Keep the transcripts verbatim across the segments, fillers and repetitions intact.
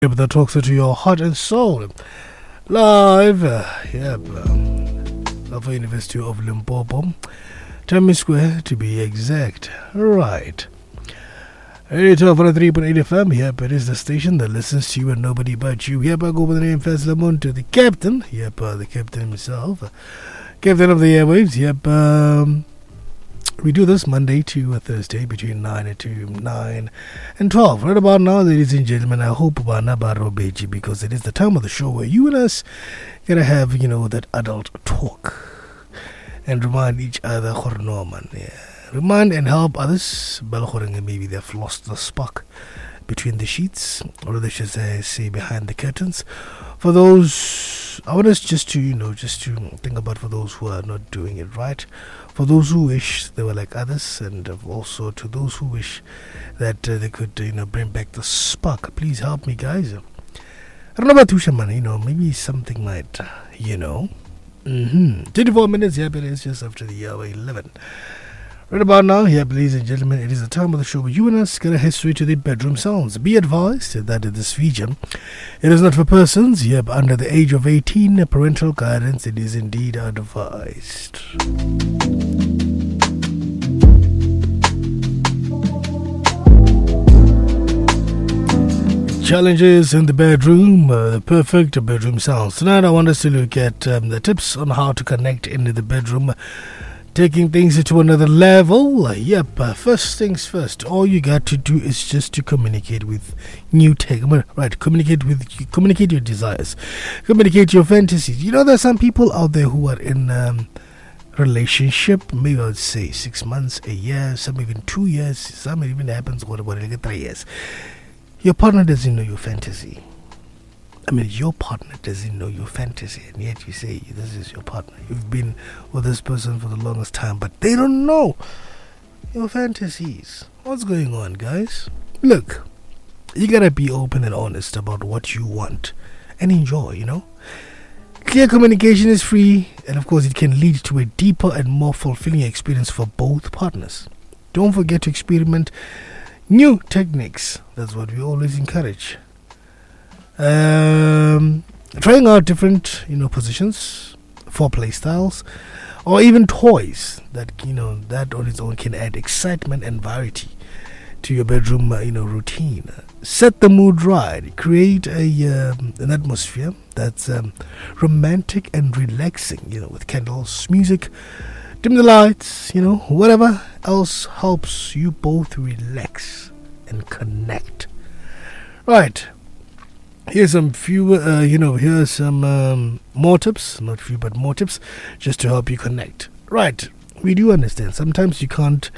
That talks to your heart and soul. Live, uh, yep, um, Alpha University of Limpopo, Times Square to be exact. Right. eighty-two point three point eight F M. Yep, it is the station that listens to you and nobody but you. Yep, I go by the name Faz Lamont to the captain. Yep, uh, the captain himself. Uh, captain of the airwaves. Yep, um. We do this Monday to Thursday between nine and to nine and twelve. Right about now, ladies and gentlemen, I hope Beji, because it is the time of the show where you and us gotta have, you know, that adult talk and remind each other, yeah. Remind and help others, maybe they've lost the spark between the sheets, or they should say, say behind the curtains. For those, I want us just to, you know, just to think about for those who are not doing it right. For those who wish they were like others, and also to those who wish that uh, they could, uh, you know, bring back the spark. Please help me, guys. I don't know about Tushaman, you know, maybe something might, uh, you know. Mm-hmm. twenty-four minutes, yeah, but it's just after the hour eleven. Right about now, yeah, ladies and gentlemen, it is the time of the show where you and us gonna head straight to the bedroom sounds. Be advised that in this region, it is not for persons, yep, under the age of eighteen. Parental guidance, it is indeed advised. Challenges in the bedroom, uh, the perfect bedroom sounds. Tonight I want us to look at um, the tips on how to connect into the bedroom, taking things to another level. Uh, yep, uh, first things first, all you got to do is just to communicate with new tech. Right, communicate with, communicate your desires, communicate your fantasies. You know, there's some people out there who are in um, relationship, maybe I would say six months, a year, some even two years, some even happens, what about like three years. Your partner doesn't know your fantasy. I mean, your partner doesn't know your fantasy, and yet you say this is your partner. You've been with this person for the longest time, but they don't know your fantasies. What's going on, guys? Look, you gotta be open and honest about what you want and enjoy, you know? Clear communication is free, and of course, it can lead to a deeper and more fulfilling experience for both partners. Don't forget to experiment new techniques. That's what we always encourage. Um, trying out different, you know, positions, foreplay styles, or even toys that, you know, that on its own can add excitement and variety to your bedroom, uh, you know, routine. Set the mood right. Create a um, an atmosphere that's um, romantic and relaxing, you know, with candles, music, dim the lights, you know, whatever else helps you both relax and connect. Right. Here's some few, uh, you know, here's some um, more tips, not few, but more tips, just to help you connect. Right, we do understand. Sometimes you can't,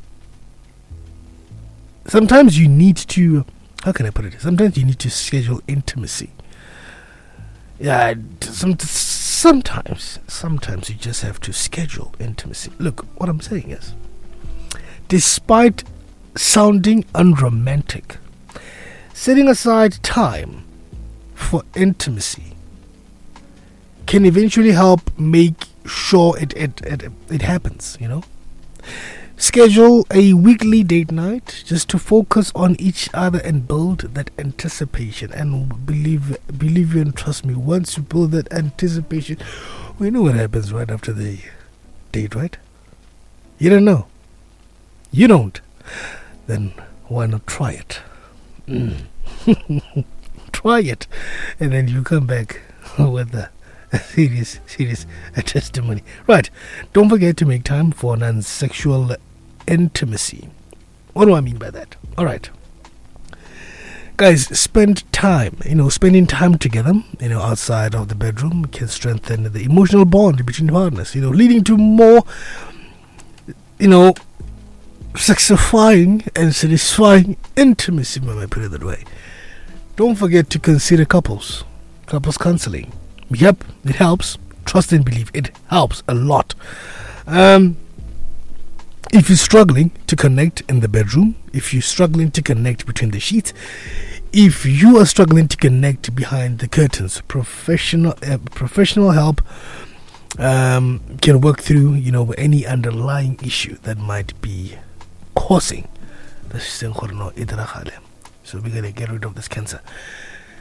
sometimes you need to, how can I put it? Sometimes you need to schedule intimacy. Yeah, some, sometimes, sometimes you just have to schedule intimacy. Look, what I'm saying is, despite sounding unromantic, setting aside time for intimacy can eventually help make sure it, it, it, it happens, you know. Schedule a weekly date night just to focus on each other and build that anticipation. And believe, believe you and trust me, once you build that anticipation, we know what happens right after the date, right? You don't know. You don't. Then why not try it? Mm. Try it, and then you come back with a, a serious, serious a testimony. Right, don't forget to make time for non-sexual intimacy. What do I mean by that? Alright, guys, spend time, you know, spending time together, you know, outside of the bedroom can strengthen the emotional bond between partners, you know, leading to more, you know, sexifying and satisfying intimacy, when I put it that way. Don't forget to consider couples, couples counseling. Yep, it helps. Trust and believe, it helps a lot. Um, if you're struggling to connect in the bedroom, if you're struggling to connect between the sheets, if you are struggling to connect behind the curtains, professional uh, professional help um, can work through, you know, any underlying issue that might be causing the. So we're going to get rid of this cancer.